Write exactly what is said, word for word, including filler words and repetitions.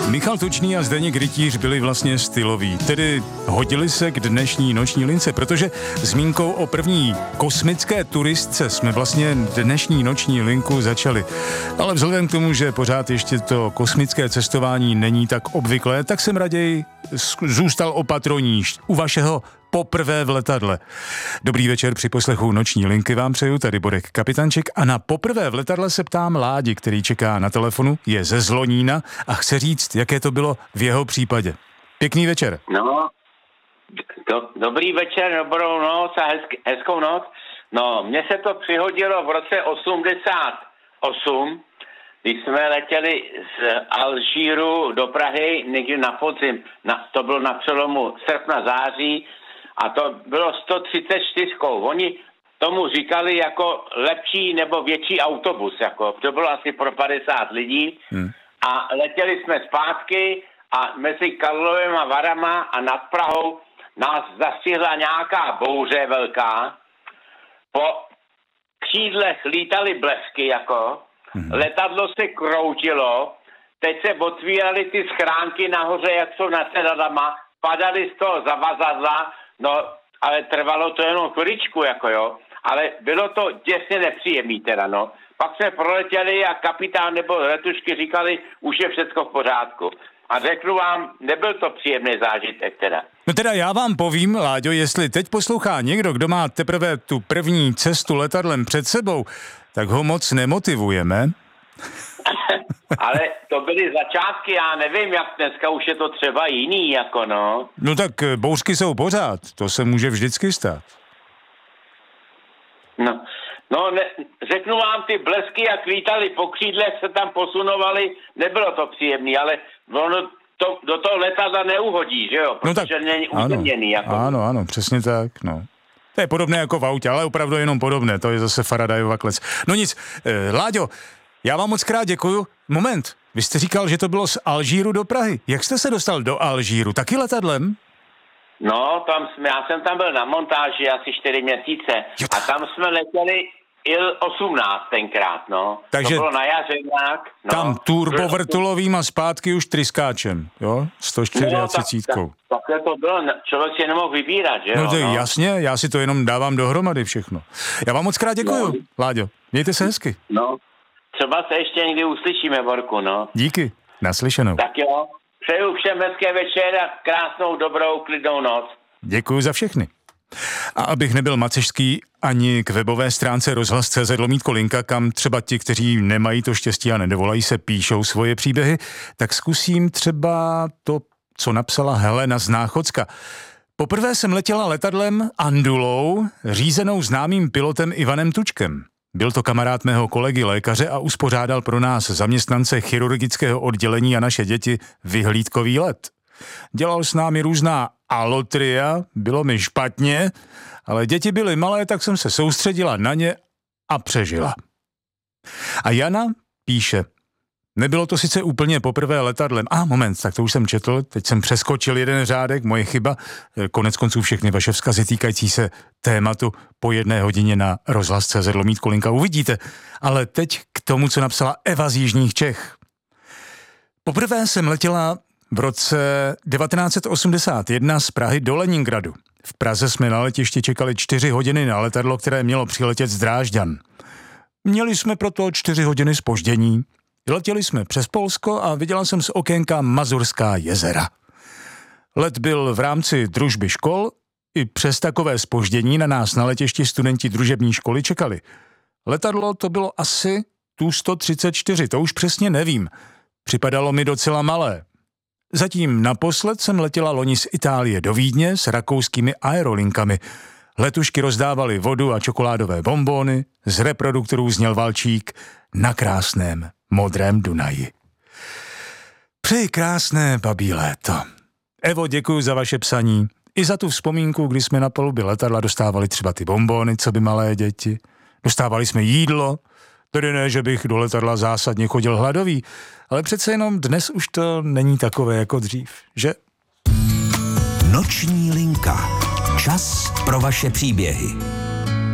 Michal Tučný a Zdeněk Rytíř byli vlastně styloví, tedy hodili se k dnešní noční lince, protože zmínkou o první kosmické turistce jsme vlastně dnešní noční linku začali. Ale vzhledem k tomu, že pořád ještě to kosmické cestování není tak obvyklé, tak jsem raději zůstal opatroníž u vašeho poprvé v letadle. Dobrý večer při poslechu noční linky vám přeju, tady Borek Kapitanček a na poprvé v letadle se ptám Ládi, který čeká na telefonu, je ze Zlonína a chce říct, jaké to bylo v jeho případě. Pěkný večer. No, do, dobrý večer, dobrou noc a hezk, hezkou noc. No, mně se to přihodilo v roce osmdesát osm, když jsme letěli z Alžíru do Prahy někdy na podzim, na, to bylo na přelomu srpna září, a to bylo sto třicet čtyři. Oni tomu říkali jako lepší nebo větší autobus. Jako. To bylo asi pro padesát lidí. Hmm. A letěli jsme zpátky a mezi Karlovem a Varama a nad Prahou nás zastihla nějaká bouře velká. Po křídlech lítaly blesky jako. Hmm. Letadlo se kroutilo. Teď se otvíraly ty schránky nahoře, jak jsou nad sedadlama. Padaly z toho zavazadla. No, ale trvalo to jenom chviličku, jako jo. Ale bylo to děsně nepříjemný teda, no. Pak jsme proletěli a kapitán nebo letušky říkali, už je všecko v pořádku. A řeknu vám, nebyl to příjemný zážitek teda. No teda já vám povím, Láďo, jestli teď poslouchá někdo, kdo má teprve tu první cestu letadlem před sebou, tak ho moc nemotivujeme. Ale to byly začátky, já nevím, jak dneska už je to třeba jiný, jako no. No tak bouřky jsou pořád, to se může vždycky stát. No, no ne, řeknu vám, ty blesky, jak lítali po křídlech, se tam posunovali, nebylo to příjemný, ale ono to, do toho letadla neuhodí, že jo, protože no tak, není uzemněný. Jako. Ano, ano, přesně tak, no. To je podobné jako v autě, ale opravdu jenom podobné, to je zase Faradayova klec. No nic, eh, Láďo, já vám moc krát děkuju. Moment, vy jste říkal, že to bylo z Alžíru do Prahy. Jak jste se dostal do Alžíru? Taky letadlem? No, tam jsme, já jsem tam byl na montáži asi čtyři měsíce jo, a tam jsme letěli Il osmnáct tenkrát, no. Takže to bylo na jaře nějak. No. Tam turbovrtulovým a zpátky už tryskáčem, jo? sto čtyřicet. No, tak, tak, takhle to bylo, člověk si nemohl vybírat, že jo? No to je no. Jasně, já si to jenom dávám dohromady všechno. Já vám moc krát děkuju, no. Láďo. Mějte se hezky. No. Třeba se ještě někdy uslyšíme, Borku, no. Díky, naslyšenou. Tak jo, přeju všem hezké večer a krásnou, dobrou, klidnou noc. Děkuju za všechny. A abych nebyl macešský ani k webové stránce rozhlas tečka cé zet lomítko linka, kam třeba ti, kteří nemají to štěstí a nedovolají se, píšou svoje příběhy, tak zkusím třeba to, co napsala Helena z Náchodska. Poprvé jsem letěla letadlem Andulou, řízenou známým pilotem Ivanem Tučkem. Byl to kamarád mého kolegy lékaře a uspořádal pro nás zaměstnance chirurgického oddělení a naše děti vyhlídkový let. Dělal s námi různá alotria, bylo mi špatně, ale děti byly malé, tak jsem se soustředila na ně a přežila. A Jana píše, nebylo to sice úplně poprvé letadlem. A ah, moment, tak to už jsem četl, teď jsem přeskočil jeden řádek, moje chyba. Konec konců všechny vaše vzkazy týkající se tématu po jedné hodině na rozhlas tečka cé zet lomítko linka uvidíte. Ale teď k tomu, co napsala Eva z Jižních Čech. Poprvé jsem letěla v roce devatenáct set osmdesát jedna z Prahy do Leningradu. V Praze jsme na letišti čekali čtyři hodiny na letadlo, které mělo přiletět z Drážďan. Měli jsme proto čtyři hodiny zpoždění. Letěli jsme přes Polsko a viděla jsem z okénka Mazurská jezera. Let byl v rámci družby škol, i přes takové zpoždění na nás na letišti studenti družební školy čekali. Letadlo to bylo asi tu sto třicet čtyři, to už přesně nevím. Připadalo mi docela malé. Zatím naposled jsem letěla loni z Itálie do Vídně s rakouskými aerolinkami. Letušky rozdávaly vodu a čokoládové bonbóny, z reproduktorů zněl valčík Na krásném modrém Dunaji. Přeji krásné babí léto. Evo, děkuji za vaše psaní. I za tu vzpomínku, kdy jsme na palubě letadla dostávali třeba ty bonbóny, co by malé děti. Dostávali jsme jídlo, tedy ne, že bych do letadla zásadně chodil hladový, ale přece jenom dnes už to není takové jako dřív, že? Noční linka. Čas pro vaše příběhy.